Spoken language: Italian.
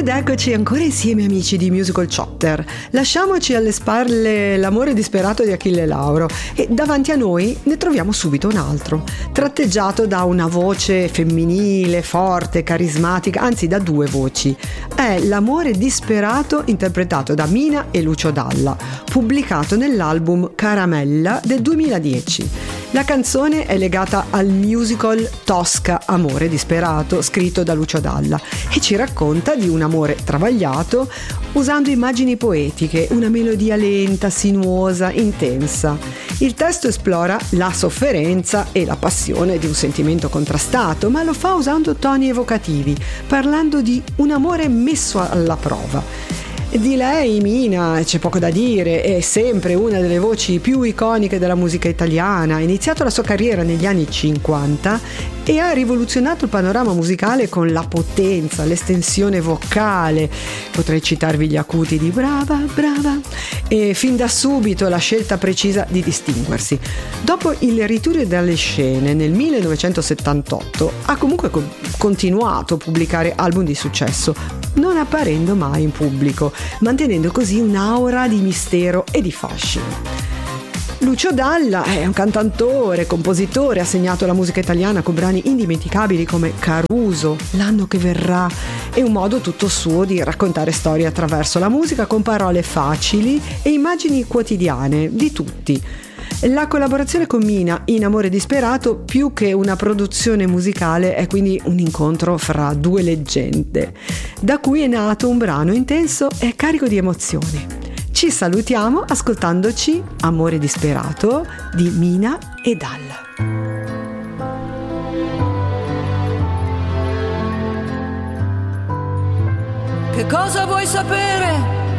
Ed eccoci ancora insieme, amici di Musical Chotter. Lasciamoci alle spalle l'amore disperato di Achille Lauro e davanti a noi ne troviamo subito un altro, tratteggiato da una voce femminile, forte, carismatica, anzi da due voci. È L'amore disperato interpretato da Mina e Lucio Dalla, pubblicato nell'album Caramella del 2010. La canzone è legata al musical Tosca, Amore disperato, scritto da Lucio Dalla, e ci racconta di un amore travagliato usando immagini poetiche, una melodia lenta, sinuosa, intensa. Il testo esplora la sofferenza e la passione di un sentimento contrastato, ma lo fa usando toni evocativi, parlando di un amore messo alla prova. Di lei, Mina, c'è poco da dire, è sempre una delle voci più iconiche della musica italiana. Ha iniziato la sua carriera negli anni 50 e ha rivoluzionato il panorama musicale con la potenza, l'estensione vocale. Potrei citarvi gli acuti di Brava, brava, e fin da subito la scelta precisa di distinguersi. Dopo il ritiro dalle scene nel 1978 ha comunque continuato a pubblicare album di successo, non apparendo mai in pubblico, mantenendo così un'aura di mistero e di fascino. Lucio Dalla è un cantautore, compositore, ha segnato la musica italiana con brani indimenticabili come Caruso, L'anno che verrà, e un modo tutto suo di raccontare storie attraverso la musica con parole facili e immagini quotidiane di tutti. La collaborazione con Mina in Amore disperato, più che una produzione musicale, è quindi un incontro fra due leggende, da cui è nato un brano intenso e carico di emozioni. Ci salutiamo ascoltandoci Amore disperato di Mina e Dalla. Che cosa vuoi sapere